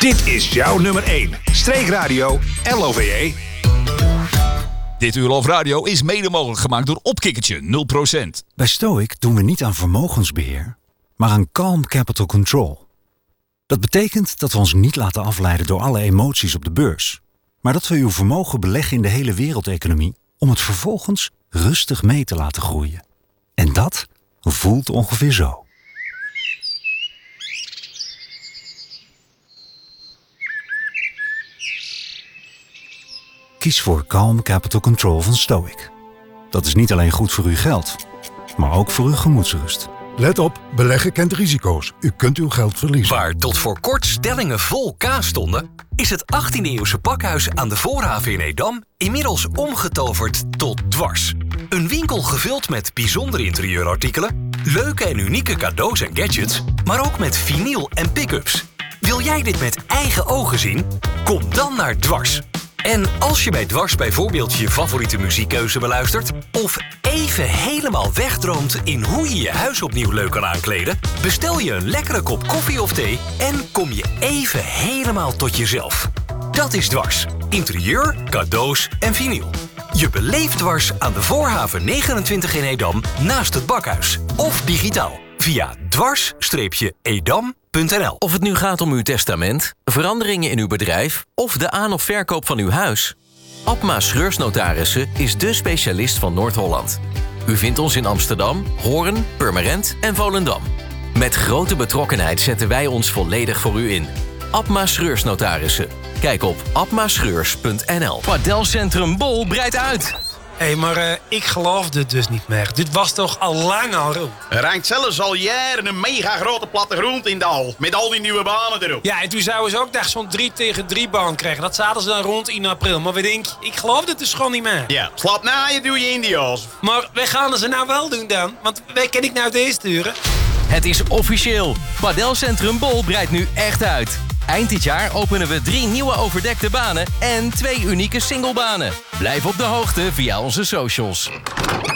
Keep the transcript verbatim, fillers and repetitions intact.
Dit is jouw nummer één. Streekradio L O V E. Dit uur Love Radio is mede mogelijk gemaakt door Opkikkertje nul procent. Bij Stoic doen we niet aan vermogensbeheer, maar aan Calm Capital Control. Dat betekent dat we ons niet laten afleiden door alle emoties op de beurs, maar dat we uw vermogen beleggen in de hele wereldeconomie om het vervolgens rustig mee te laten groeien. En dat voelt ongeveer zo. Kies voor Calm Capital Control van Stoic. Dat is niet alleen goed voor uw geld, maar ook voor uw gemoedsrust. Let op, beleggen kent risico's. U kunt uw geld verliezen. Waar tot voor kort stellingen vol kaas stonden, is het achttiende-eeuwse pakhuis aan de Voorhaven in Edam inmiddels omgetoverd tot Dwars. Een winkel gevuld met bijzondere interieurartikelen, leuke en unieke cadeaus en gadgets, maar ook met vinyl en pick-ups. Wil jij dit met eigen ogen zien? Kom dan naar Dwars. En als je bij Dwars bijvoorbeeld je favoriete muziekkeuze beluistert, of even helemaal wegdroomt in hoe je je huis opnieuw leuk kan aankleden, bestel je een lekkere kop koffie of thee en kom je even helemaal tot jezelf. Dat is Dwars. Interieur, cadeaus en vinyl. Je beleeft Dwars aan de Voorhaven negenentwintig in Edam naast het Bakhuis. Of digitaal via dwars edam punt n l. Of het nu gaat om uw testament, veranderingen in uw bedrijf of de aan- of verkoop van uw huis. Abma Schreursnotarissen is dé specialist van Noord-Holland. U vindt ons in Amsterdam, Hoorn, Purmerend en Volendam. Met grote betrokkenheid zetten wij ons volledig voor u in. Abma Schreursnotarissen. Kijk op abma schreurs punt n l. Padelcentrum Bol breidt uit. Hé, hey, maar uh, ik geloof dit dus niet meer. Dit was toch al lang al rond? Er hangt zelfs al jaren een mega grote plattegrond in de hal. Met al die nieuwe banen erop. Ja, en toen zouden ze ook daar zo'n drie tegen drie baan krijgen. Dat zaten ze dan rond in april. Maar we denken, ik geloof dit dus gewoon niet meer. Ja, slap na je doe je India's. Maar wij gaan ze nou wel doen dan. Want wij kan ik nou deze sturen. Het is officieel. Padelcentrum Bol breidt nu echt uit. Eind dit jaar openen we drie nieuwe overdekte banen en twee unieke singlebanen. Blijf op de hoogte via onze socials.